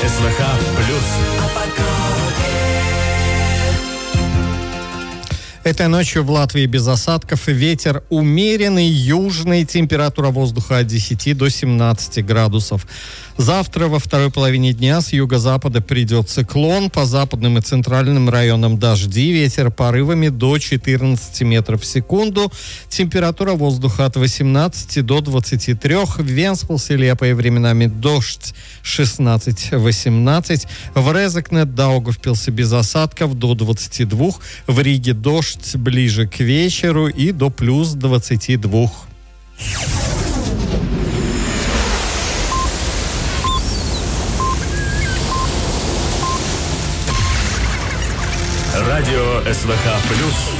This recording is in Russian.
СВХ плюс. Этой ночью в Латвии без осадков. Ветер умеренный, южный. Температура воздуха от 10 до 17 градусов. Завтра во второй половине дня с юго-запада придет циклон. По западным и центральным районам дожди. Ветер порывами до 14 метров в секунду. Температура воздуха от 18 до 23. В Венспилсе лепой временами дождь 16-18. В Резекне, Даугавпилсе без осадков до 22. В Риге дождь ближе к вечеру и до плюс 22. Радио СВХ плюс.